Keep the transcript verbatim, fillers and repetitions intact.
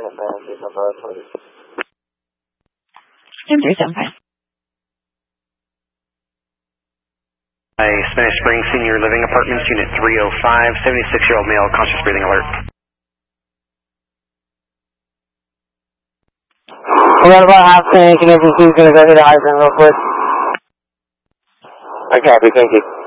three seven five. Hi, Spanish Springs Senior Living Apartments, Unit three oh five, seventy-six-year-old male, conscious breathing alert. We got about half tank and everything's going to go to the hydrant real quick. I copy, thank you.